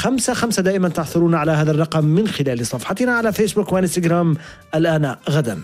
555. دائما تعثرون على هذا الرقم من خلال صفحتنا على فيسبوك وانستغرام. الآن غدا.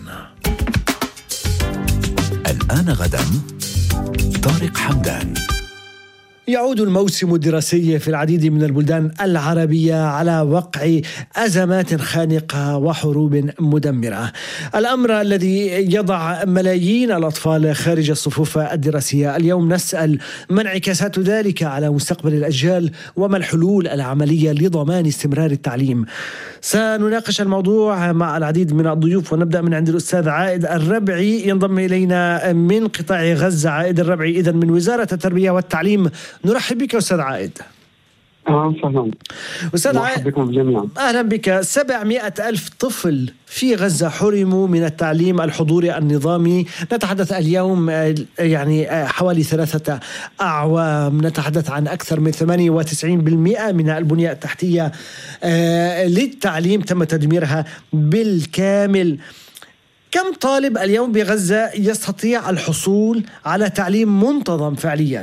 الآن غدا طارق حمدان. يعود الموسم الدراسي في العديد من البلدان العربية على وقع أزمات خانقة وحروب مدمرة، الأمر الذي يضع ملايين الأطفال خارج الصفوف الدراسية. اليوم نسأل ما انعكاسات ذلك على مستقبل الأجيال وما الحلول العملية لضمان استمرار التعليم. سنناقش الموضوع مع العديد من الضيوف، ونبدأ من عند الأستاذ عائد الربعي ينضم إلينا من قطاع غزة. عائد الربعي إذن من وزارة التربية والتعليم، نرحب بك أستاذ عائد. أهلا أستاذ عائد، بكم جميعا. أهلا بك. 700,000 طفل في غزة حرموا من التعليم الحضوري النظامي. نتحدث اليوم يعني حوالي 3 أعوام، نتحدث عن أكثر من 98% من البنية التحتية للتعليم تم تدميرها بالكامل. كم طالب اليوم بغزة يستطيع الحصول على تعليم منتظم فعليا؟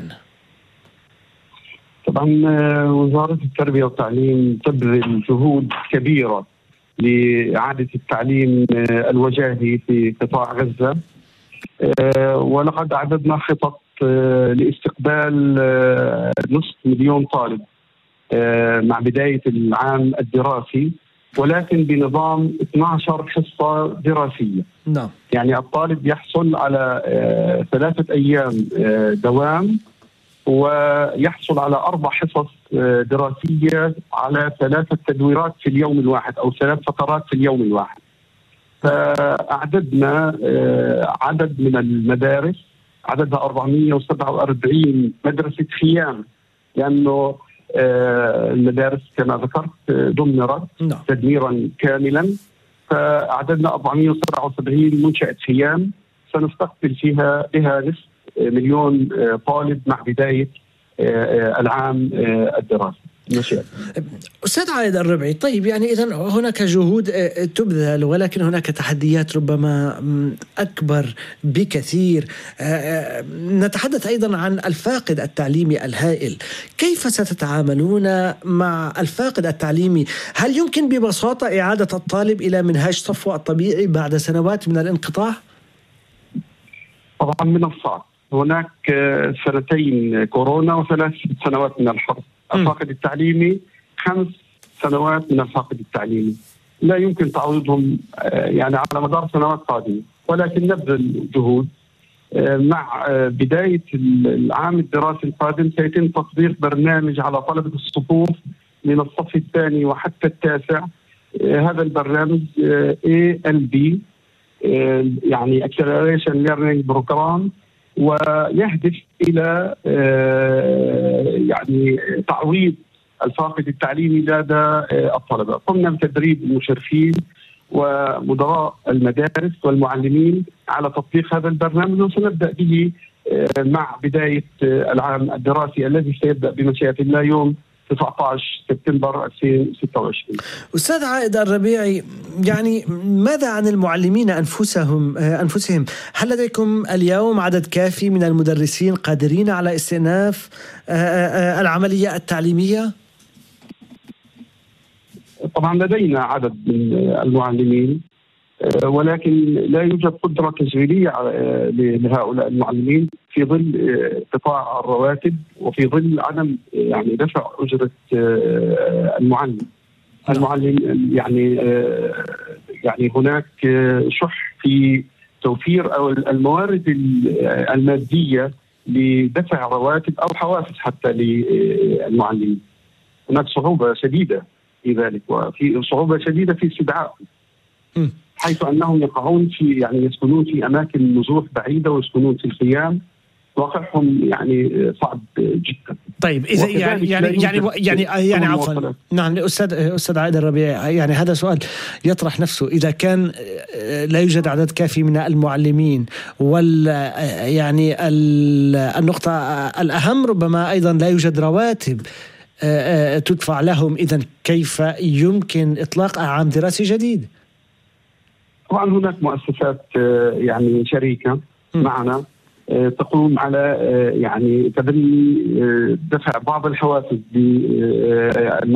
طبعا وزارة التربية والتعليم تبذل جهود كبيرة لإعادة التعليم الوجاهي في قطاع غزة، ولقد أعددنا خطط لاستقبال 500,000 طالب مع بداية العام الدراسي، ولكن بنظام 12 حصة دراسية. نعم. يعني الطالب يحصل على 3 أيام دوام، ويحصل على 4 حصص دراسية على 3 تدويرات في اليوم الواحد أو 3 فترات في اليوم الواحد. فأعددنا عدد من المدارس، عددها 447 مدرسة خيام، لأنه المدارس كما ذكرت دمرت تدميرا كاملا. فأعددنا 477 منشأة خيام سنستقبل بها نصف مليون طالب مع بداية العام الدراسي. أستاذ عائد الربعي، طيب يعني إذن هناك جهود تبذل، ولكن هناك تحديات ربما أكبر بكثير. نتحدث أيضا عن الفاقد التعليمي الهائل. كيف ستتعاملون مع الفاقد التعليمي؟ هل يمكن ببساطة إعادة الطالب إلى منهاج صفوة الطبيعي بعد سنوات من الانقطاع؟ طبعا من الصعب. هناك 2 كورونا و3 سنوات من الحرب. الفاقد التعليمي 5 سنوات من الفاقد التعليمي، لا يمكن تعويضهم يعني على مدار سنوات قادمة، ولكن نبذل جهود. مع بداية العام الدراسي القادم سيتم تطبيق برنامج على طلبة الصفوف من الصف الثاني وحتى التاسع. هذا البرنامج ALB يعني Acceleration Learning Program، ويهدف إلى يعني تعويض الفاقد التعليمي لدى الطلبة. قمنا بتدريب المشرفين ومدراء المدارس والمعلمين على تطبيق هذا البرنامج، وسنبدأ به مع بداية العام الدراسي الذي سيبدأ بمشيئة الله يوم 19 سبتمبر 2026. أستاذ عائد الربيعي، يعني ماذا عن المعلمين أنفسهم؟ هل لديكم اليوم عدد كافي من المدرسين قادرين على استئناف العملية التعليمية؟ طبعا لدينا عدد من المعلمين، ولكن لا يوجد قدرة تشغيلية لهؤلاء المعلمين في ظل قطاع الرواتب وفي ظل عدم يعني دفع أجرة المعلم. يعني هناك شح في توفير أو الموارد المادية لدفع رواتب أو حوافز حتى للمعلمين. هناك صعوبة شديدة في ذلك، وفي صعوبة شديدة في استدعاء، حيث أنهم يقعون يعني يسكنون في أماكن نزوح بعيدة ويسكنون في الخيام. واقعهم يعني صعب جدا. طيب إذا يعني عفوا، نعم أستاذ عائد الربيعي، يعني هذا سؤال يطرح نفسه. إذا كان لا يوجد عدد كافي من المعلمين، يعني النقطة الأهم ربما أيضا لا يوجد رواتب تدفع لهم، إذن كيف يمكن إطلاق عام دراسي جديد؟ طبعا هناك مؤسسات يعني شريكة معنا تقوم على يعني تبني دفع بعض الحوافز